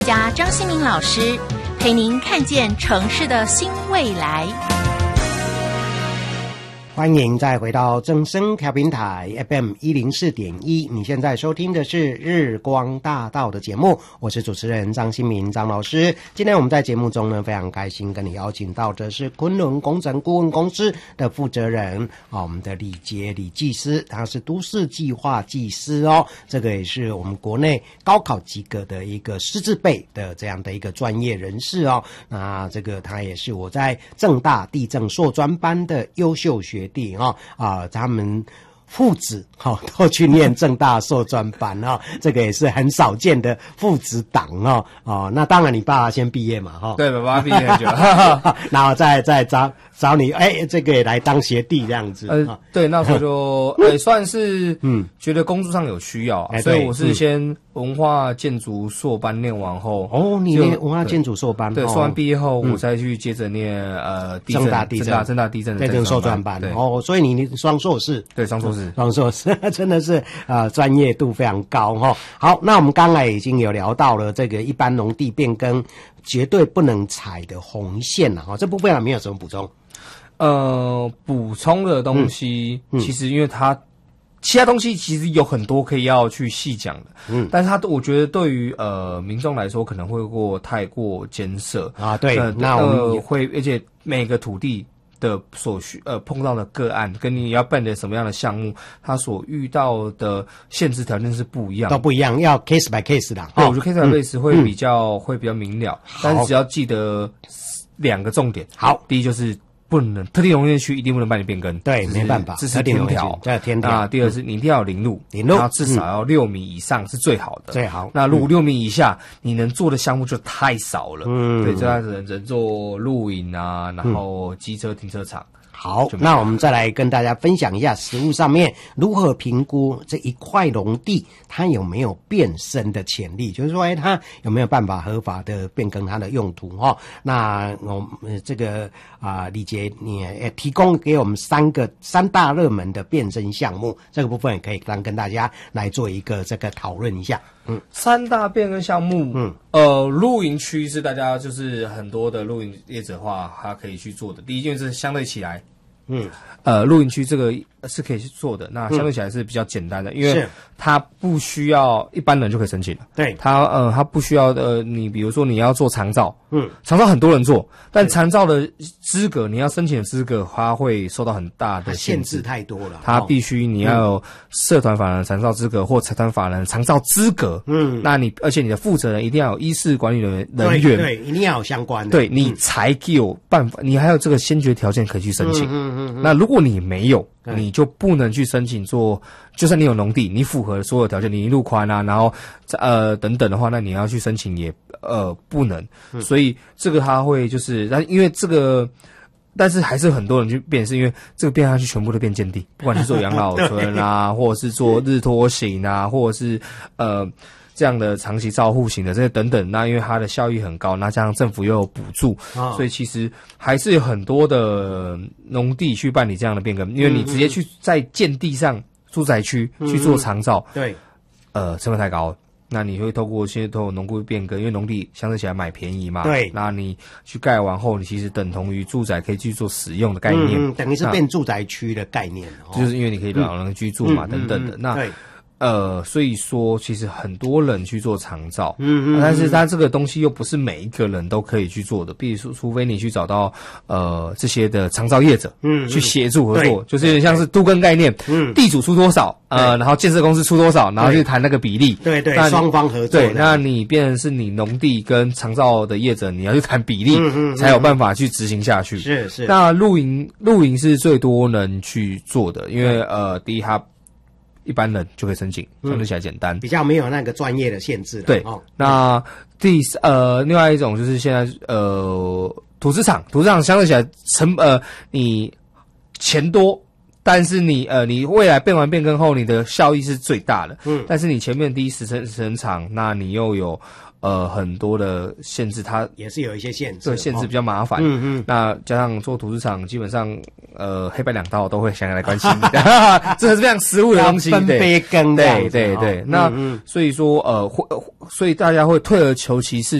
加张新民老师陪您看见城市的新未来。 欢迎再回到正声调频台 FM 104.1，你现在收听的是日光大道的节目，我是主持人张新民张老师。今天我们在节目中呢，非常开心跟你邀请到的是昆仑工程顾问公司的负责人我们的李杰李技师，他是都市计划技师这个也是我们国内高考及格的一个师字辈的这样的一个专业人士那这个他也是我在政大地政硕专班的优秀学弟他们父子都去念政大硕专班这个也是很少见的父子档那当然你爸爸先毕业嘛对，爸爸毕业很久然后再找你这个也来当学弟这样子对，那时候就算是觉得工作上有需要所以我是先文化建筑硕班念完后你念文化建筑硕班对，硕班毕业后我再去接着念政大地政硕专班所以你双硕士对双硕士真的是专业度非常高好，那我们刚才已经有聊到了这个一般农地变更绝对不能踩的红线了这部分还没有什么补充补充的东西其实因为它其他东西其实有很多可以要去细讲的但是我觉得对于民众来说可能会太过艰涩对那我们会而且每个土地的所需碰到的个案跟你要办的什么样的项目它所遇到的限制条件是不一样的， 都不一样，要 case by case 的对我觉得 case by case 会比较明了但是只要记得2个重点好， 第一就是不能特定农业区一定不能办理变更， 对，没办法， 这是天条。那第二是你一定要有林路，然后至少要6米以上是最好的， 最好。 那如果6米以下，你能做的项目就太少了。对，这样子人做露营然后机车停车场。 好，那我们再来跟大家分享一下实务上面如何评估这一块农地它有没有变身的潜力，就是说它有没有办法合法的变更它的用途那我这个李杰你也提供给我们三大热门的变身项目，这个部分也可以跟大家来做一个这个讨论一下。 3大变更项目露营区是大家就是很多的露营业者的话他可以去做的。第一件是相对起来露营区这个是可以去做的，那相对起来是比较简单的，因为它不需要一般人就可以申请了。 对， 它不需要你比如说你要做长照，长照很多人做，但长照的资格你要申请的资格，它会受到很大的限制太多了。 它必须你要有社团法人长照资格或财团法人长照资格，那而且你的负责人一定要有医事管理人员， 对，一定要有相关的， 对你才有办法，你还有这个先决条件可以去申请。那如果你没有，你就不能去申请做，就算你有农地，你符合所有条件，你路宽然后等等的话，那你要去申请也不能。所以这个它会就是因为这个，但是还是很多人去变，是因为这个变下去全部都变建地，不管是做养老村或者是做日托型或者是这样的长期照护型的这些等等，那因为它的效益很高，那加上政府又有补助，所以其实还是有很多的农地去办理这样的变更，因为你直接去在建地上住宅区去做长照， 对， 成本太高了。那你会透过农地变更，因为农地相对起来买便宜嘛， 对， 那你去盖完后，你其实等同于住宅可以去做使用的概念， 等于是变住宅区的概念就是因为你可以老人居住嘛，等等的，那对。所以说其实很多人去做长照，但是它这个东西又不是每一个人都可以去做的，比如说除非你去找到这些的长照业者，去协助合作，就是有点像是都更概念，地主出多少，然后建设公司出多少，然后去谈那个比例， 对，双方合作， 对，那你变成是你农地跟长照的业者，你要去谈比例，才有办法去执行下去， 是。 那露营是最多人去做的，因为第一它一般人就可以申请，相对起来简单， 比较没有那个专业的限制。 对，那另外一种就是现在土资厂相对起来你钱多，但是你未来变完变更后，你的效益是最大的。但是你前面第一时程长，那你又有很多的限制，它也是有一些限制， 对限制比较麻烦。那加上做图书场，基本上黑白两道都会想要来关心，这是非常实务的东西， 分杯羹， 对。那所以说所以大家会退而求其次。